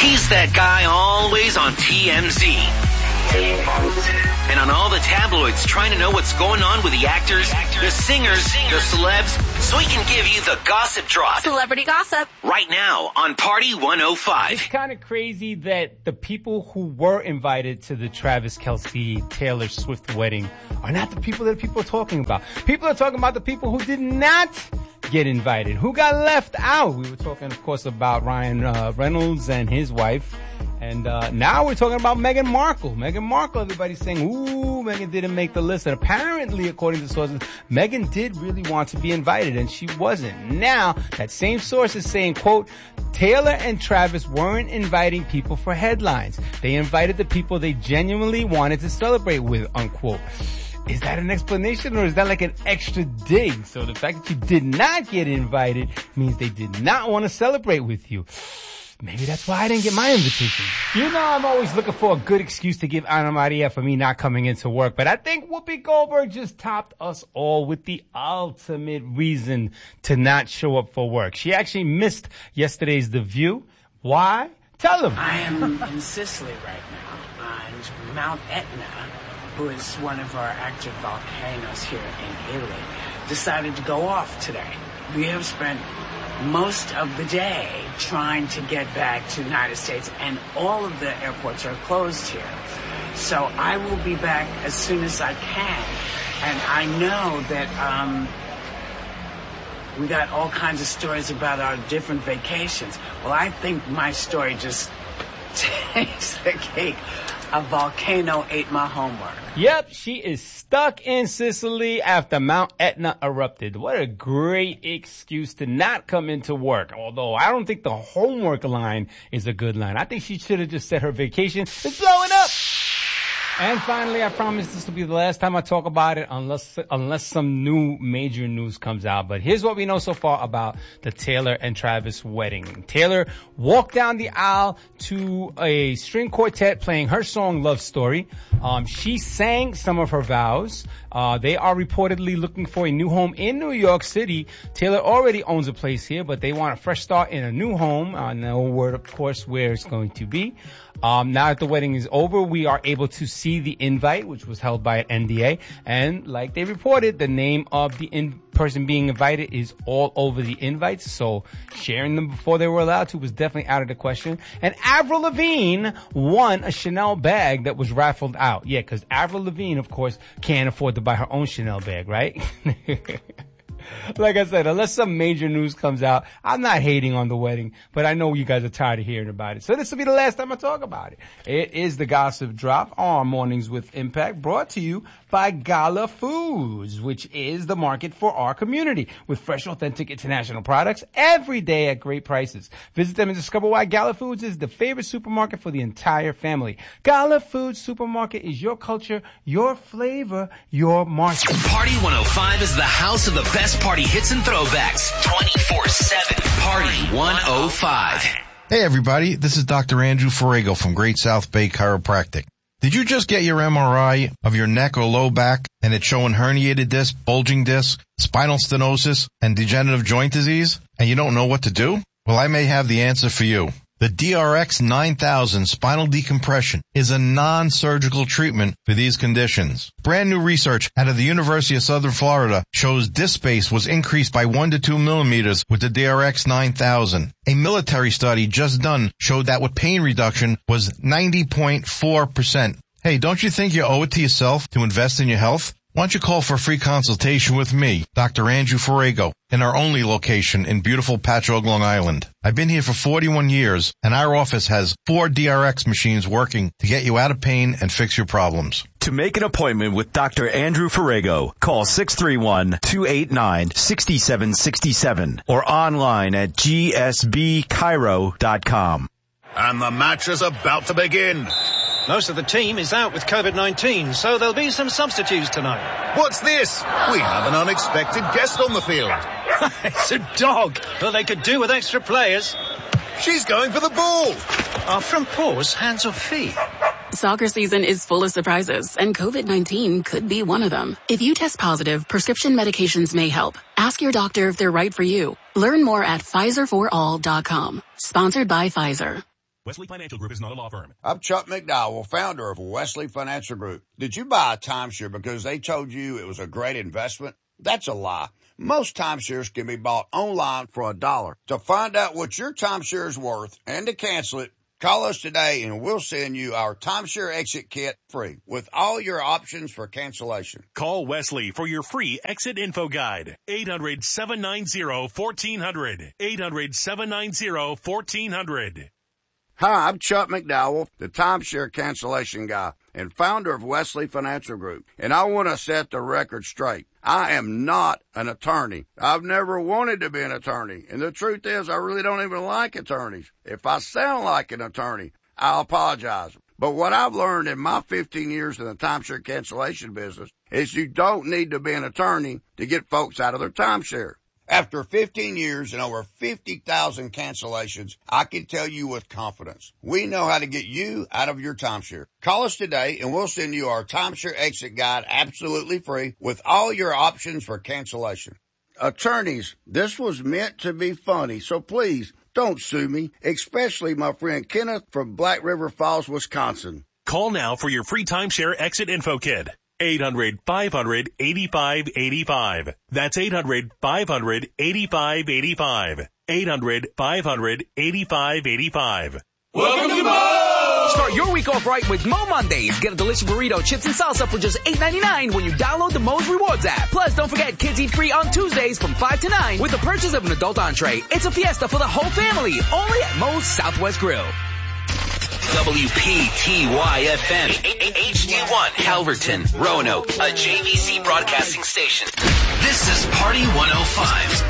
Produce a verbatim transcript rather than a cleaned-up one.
He's that guy always on T M Z. And on all the tabloids trying to know what's going on with the actors, the singers, the celebs, so he can give you the gossip drop. Celebrity gossip. Right now on Party one oh five. It's kind of crazy that the people who were invited to the Travis Kelce Taylor Swift wedding are not the people that people are talking about. People are talking about the people who did not get invited, who got left out. We were talking, of course, about Ryan uh, Reynolds and his wife. And uh now we're talking about Meghan Markle. Meghan Markle, everybody's saying, ooh, Meghan didn't make the list. And apparently, according to sources, Meghan did really want to be invited, and she wasn't. Now, that same source is saying, quote, Taylor and Travis weren't inviting people for headlines. They invited the people they genuinely wanted to celebrate with, unquote. Is that an explanation, or is that like an extra dig? So the fact that you did not get invited means they did not want to celebrate with you. Maybe that's why I didn't get my invitation. You know, I'm always looking for a good excuse to give Ana Maria for me not coming into work, but I think Whoopi Goldberg just topped us all with the ultimate reason to not show up for work. She actually missed yesterday's The View. Why? Tell them. I am in Sicily right now, and Mount Etna, who is one of our active volcanoes here in Italy, decided to go off today. We have spent most of the day trying to get back to the United States, and all of the airports are closed here. So I will be back as soon as I can. And I know that um, we got all kinds of stories about our different vacations. Well, I think my story just takes the cake. A volcano ate my homework. Yep, she is stuck in Sicily after Mount Etna erupted. What a great excuse to not come into work. Although I don't think the homework line is a good line. I think she should have just said her vacation is blowing up. And finally, I promise this will be the last time I talk about it unless unless some new major news comes out. But here's what we know so far about the Taylor and Travis wedding. Taylor walked down the aisle to a string quartet playing her song Love Story. Um, she sang some of her vows. Uh, they are reportedly looking for a new home in New York City. Taylor already owns a place here, but they want a fresh start in a new home. Uh, no word, of course, where it's going to be. Um, now that the wedding is over, we are able to see the invite, which was held by an N D A. And like they reported, the name of the in- person being invited is all over the invites. So sharing them before they were allowed to was definitely out of the question. And Avril Lavigne won a Chanel bag that was raffled out. Yeah, because Avril Lavigne, of course, can't afford to buy her own Chanel bag, right? Like I said, unless some major news comes out, I'm not hating on the wedding, but I know you guys are tired of hearing about it. So this will be the last time I talk about it. It is the Gossip Drop on Mornings with Impact, brought to you by Gala Foods, which is the market for our community, with fresh, authentic international products every day at great prices. Visit them and discover why Gala Foods is the favorite supermarket for the entire family. Gala Foods Supermarket is your culture, your flavor, your market. Party one oh five is the house of the best party hits and throwbacks. twenty-four seven. Party one oh five. Hey everybody, this is Doctor Andrew Ferrago from Great South Bay Chiropractic. Did you just get your M R I of your neck or low back and it's showing herniated disc, bulging disc, spinal stenosis, and degenerative joint disease, and you don't know what to do? Well, I may have the answer for you. The D R X nine thousand spinal decompression is a non-surgical treatment for these conditions. Brand new research out of the University of Southern Florida shows disc space was increased by one to two millimeters with the D R X nine thousand. A military study just done showed that with pain reduction was ninety point four percent. Hey, don't you think you owe it to yourself to invest in your health? Why don't you call for a free consultation with me, Doctor Andrew Ferrago, in our only location in beautiful Patchogue, Long Island. I've been here for forty-one years, and our office has four D R X machines working to get you out of pain and fix your problems. To make an appointment with Doctor Andrew Ferrago, call six three one, two eight nine, six seven six seven or online at g s b chiro dot com. And the match is about to begin. Most of the team is out with covid nineteen, so there'll be some substitutes tonight. What's this? We have an unexpected guest on the field. It's a dog. Well, they could do with extra players. She's going for the ball. Are front paws hands or feet? Soccer season is full of surprises, and covid nineteen could be one of them. If you test positive, prescription medications may help. Ask your doctor if they're right for you. Learn more at Pfizer for all dot com. Sponsored by Pfizer. Wesley Financial Group is not a law firm. I'm Chuck McDowell, founder of Wesley Financial Group. Did you buy a timeshare because they told you it was a great investment? That's a lie. Most timeshares can be bought online for a dollar. To find out what your timeshare is worth and to cancel it, call us today and we'll send you our timeshare exit kit free with all your options for cancellation. Call Wesley for your free exit info guide. eight hundred, seven nine zero, one four zero zero. eight hundred, seven nine zero, one four zero zero. Hi, I'm Chuck McDowell, the timeshare cancellation guy and founder of Wesley Financial Group. And I want to set the record straight. I am not an attorney. I've never wanted to be an attorney. And the truth is, I really don't even like attorneys. If I sound like an attorney, I'll apologize. But what I've learned in my fifteen years in the timeshare cancellation business is you don't need to be an attorney to get folks out of their timeshare. After fifteen years and over fifty thousand cancellations, I can tell you with confidence, we know how to get you out of your timeshare. Call us today and we'll send you our timeshare exit guide absolutely free with all your options for cancellation. Attorneys, this was meant to be funny, so please don't sue me, especially my friend Kenneth from Black River Falls, Wisconsin. Call now for your free timeshare exit info kit. eight hundred, five hundred, eighty-five eighty-five. That's eight hundred, five hundred, eighty-five eighty-five. eight hundred, five hundred, eighty-five eighty-five. Welcome to Mo! Start your week off right with Mo Mondays. Get a delicious burrito, chips, and salsa for just eight ninety-nine when you download the Mo's Rewards app. Plus, don't forget, kids eat free on Tuesdays from five to nine with the purchase of an adult entree. It's a fiesta for the whole family, only at Mo's Southwest Grill. W P T Y F M, H D one, Halverton, Roanoke, a J V C broadcasting station. This is Party one oh five.